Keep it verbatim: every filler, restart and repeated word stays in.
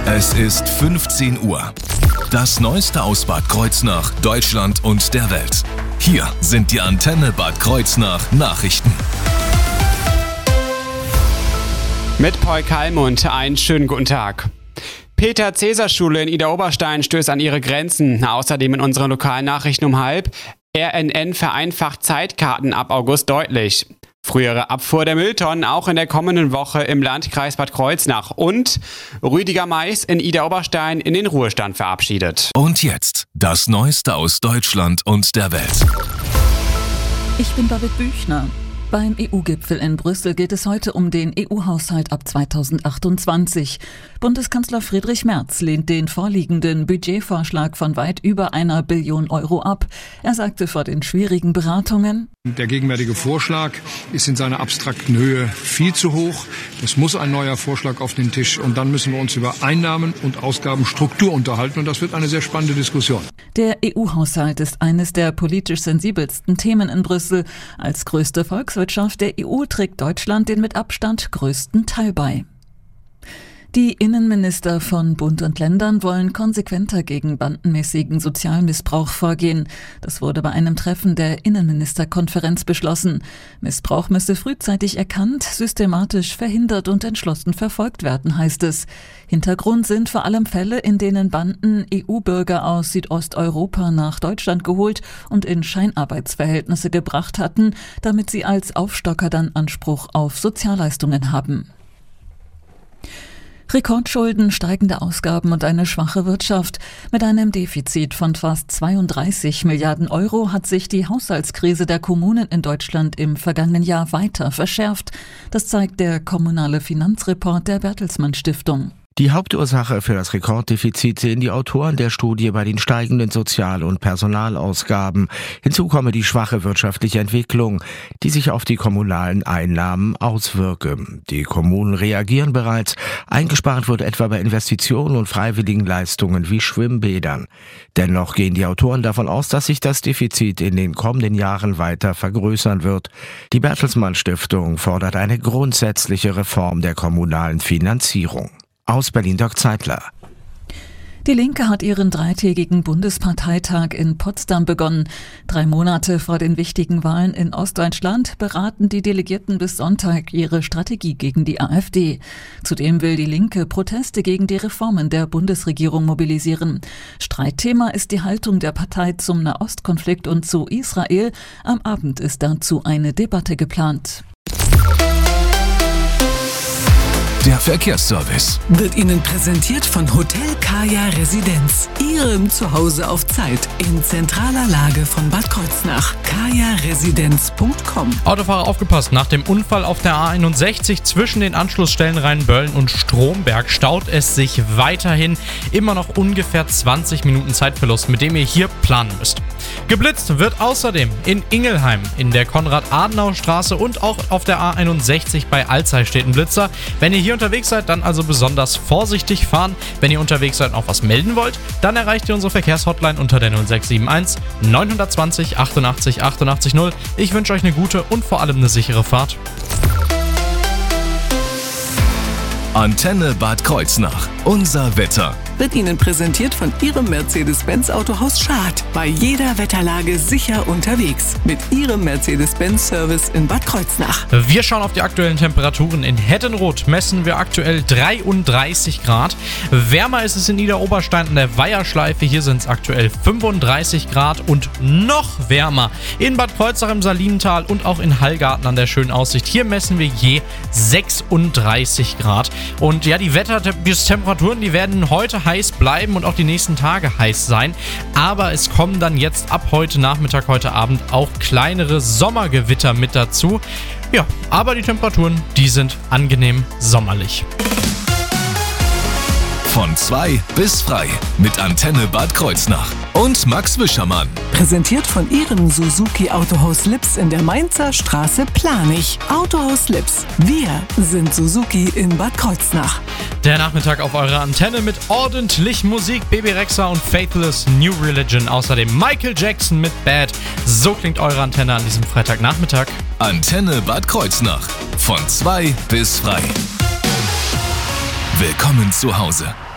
Es ist fünfzehn Uhr. Das Neueste aus Bad Kreuznach, Deutschland und der Welt. Hier sind die Antenne Bad Kreuznach Nachrichten. Mit Paul Kalmund, einen schönen guten Tag. Peter-Cäsar-Schule in Idar-Oberstein stößt an ihre Grenzen. Außerdem in unseren lokalen Nachrichten um halb. R N N vereinfacht Zeitkarten ab August deutlich. Frühere Abfuhr der Mülltonnen auch in der kommenden Woche im Landkreis Bad Kreuznach. Und Rüdiger Mais in Idar-Oberstein in den Ruhestand verabschiedet. Und jetzt das Neueste aus Deutschland und der Welt. Ich bin David Büchner. Beim E U-Gipfel in Brüssel geht es heute um den E U-Haushalt ab zweitausendachtundzwanzig. Bundeskanzler Friedrich Merz lehnt den vorliegenden Budgetvorschlag von weit über einer Billion Euro ab. Er sagte vor den schwierigen Beratungen: Der gegenwärtige Vorschlag ist in seiner abstrakten Höhe viel zu hoch. Es muss ein neuer Vorschlag auf den Tisch und dann müssen wir uns über Einnahmen und Ausgabenstruktur unterhalten und das wird eine sehr spannende Diskussion. Der E U-Haushalt ist eines der politisch sensibelsten Themen in Brüssel. Als größte Volkswirtschaft der E U trägt Deutschland den mit Abstand größten Teil bei. Die Innenminister von Bund und Ländern wollen konsequenter gegen bandenmäßigen Sozialmissbrauch vorgehen. Das wurde bei einem Treffen der Innenministerkonferenz beschlossen. Missbrauch müsse frühzeitig erkannt, systematisch verhindert und entschlossen verfolgt werden, heißt es. Hintergrund sind vor allem Fälle, in denen Banden E U-Bürger aus Südosteuropa nach Deutschland geholt und in Scheinarbeitsverhältnisse gebracht hatten, damit sie als Aufstocker dann Anspruch auf Sozialleistungen haben. Rekordschulden, steigende Ausgaben und eine schwache Wirtschaft. Mit einem Defizit von fast zweiunddreißig Milliarden Euro hat sich die Haushaltskrise der Kommunen in Deutschland im vergangenen Jahr weiter verschärft. Das zeigt der kommunale Finanzreport der Bertelsmann Stiftung. Die Hauptursache für das Rekorddefizit sehen die Autoren der Studie bei den steigenden Sozial- und Personalausgaben. Hinzu komme die schwache wirtschaftliche Entwicklung, die sich auf die kommunalen Einnahmen auswirke. Die Kommunen reagieren bereits. Eingespart wird etwa bei Investitionen und freiwilligen Leistungen wie Schwimmbädern. Dennoch gehen die Autoren davon aus, dass sich das Defizit in den kommenden Jahren weiter vergrößern wird. Die Bertelsmann Stiftung fordert eine grundsätzliche Reform der kommunalen Finanzierung. Aus Berlin Dirk Zeitler. Die Linke hat ihren dreitägigen Bundesparteitag in Potsdam begonnen. Drei Monate vor den wichtigen Wahlen in Ostdeutschland beraten die Delegierten bis Sonntag ihre Strategie gegen die AfD. Zudem will die Linke Proteste gegen die Reformen der Bundesregierung mobilisieren. Streitthema ist die Haltung der Partei zum Nahostkonflikt und zu Israel. Am Abend ist dazu eine Debatte geplant. Der Verkehrsservice wird Ihnen präsentiert von Hotel Kaya Residenz. Ihrem Zuhause auf Zeit in zentraler Lage von Bad Kreuznach. kaya residenz punkt com. Autofahrer aufgepasst, nach dem Unfall auf der A einundsechzig zwischen den Anschlussstellen Rheinböllen und Stromberg staut es sich weiterhin. Immer noch ungefähr zwanzig Minuten Zeitverlust, mit dem ihr hier planen müsst. Geblitzt wird außerdem in Ingelheim, in der Konrad-Adenauer-Straße und auch auf der A einundsechzig bei Alzey steht ein Blitzer. Wenn ihr hier unterwegs seid, dann also besonders vorsichtig fahren. Wenn ihr unterwegs seid und auch was melden wollt, dann erreicht ihr unsere Verkehrshotline unter der null sechs sieben eins neun zwei null achtundachtzig achtundachtzig null. Ich wünsche euch eine gute und vor allem eine sichere Fahrt. Antenne Bad Kreuznach. Unser Wetter. Wird Ihnen präsentiert von Ihrem Mercedes-Benz Autohaus Schad. Bei jeder Wetterlage sicher unterwegs. Mit Ihrem Mercedes-Benz-Service in Bad Kreuznach. Wir schauen auf die aktuellen Temperaturen. In Hettenroth messen wir aktuell dreiunddreißig Grad. Wärmer ist es in Idar-Oberstein an der Weiherschleife. Hier sind es aktuell fünfunddreißig Grad und noch wärmer in Bad Kreuznach im Salinental und auch in Hallgarten an der schönen Aussicht. Hier messen wir je sechsunddreißig Grad. Und ja, die Wettertemperaturen, die werden heute heiß bleiben und auch die nächsten Tage heiß sein. Aber es kommen dann jetzt ab heute Nachmittag, heute Abend auch kleinere Sommergewitter mit dazu. Ja, aber die Temperaturen, die sind angenehm sommerlich. Von zwei bis frei mit Antenne Bad Kreuznach und Max Wischermann. Präsentiert von Ihrem Suzuki Autohaus Lips in der Mainzer Straße Planich. Autohaus Lips. Wir sind Suzuki in Bad Kreuznach. Der Nachmittag auf eurer Antenne mit ordentlich Musik. Baby Rexha und Faithless, New Religion. Außerdem Michael Jackson mit Bad. So klingt eure Antenne an diesem Freitagnachmittag. Antenne Bad Kreuznach. Von zwei bis frei. Willkommen zu Hause.